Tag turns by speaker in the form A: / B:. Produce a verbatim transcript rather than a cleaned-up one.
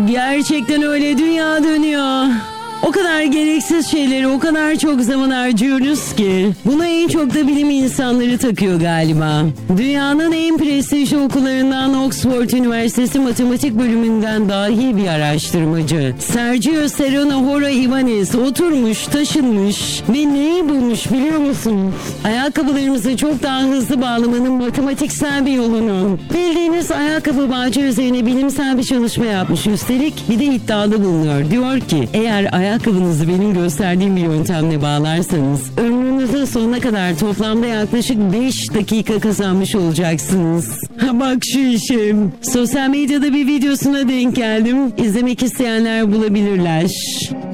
A: Gerçekten öyle, dünya dönüyor. O kadar gereksiz şeyleri o kadar çok zaman harcıyoruz ki. Buna en çok da bilim insanları takıyor galiba. Dünyanın en prestijli okullarından Oxford Üniversitesi Matematik bölümünden dahi bir araştırmacı Sergio Serrano Hora Ibanez oturmuş, taşınmış ve neyi bulmuş biliyor musun? Ayakkabılarımızı çok daha hızlı bağlamanın matematiksel bir yolunu. Bildiğiniz ayakkabı bağcı üzerine bilimsel bir çalışma yapmış. Üstelik bir de iddiada bulunuyor. Diyor ki eğer ayakkabınızı benim gösterdiğim bir yöntemle bağlarsanız ömrünüzün sonuna kadar toplamda yaklaşık beş dakika kazanmış olacaksınız. Ha bak şu işim. Sosyal medyada bir videosuna denk geldim. İzlemek isteyenler bulabilirler.